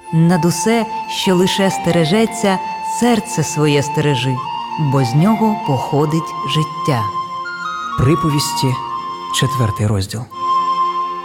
Над усе, що лише стережеться, серце своє стережи, бо з нього походить життя. Приповісті, 4 розділ.